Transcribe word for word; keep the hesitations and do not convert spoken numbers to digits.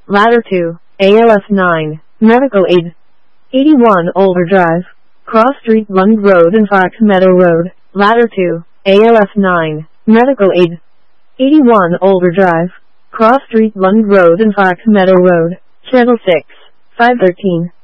Ladder two, A L F nine, Medical Aid. eighty-one Olver Drive, Cross Street Lund Road and Fox Meadow Road. Ladder two, A L F nine, Medical Aid. eighty-one Olver Drive, Cross Street Lund Road and Fox Meadow Road. Channel six, five thirteen.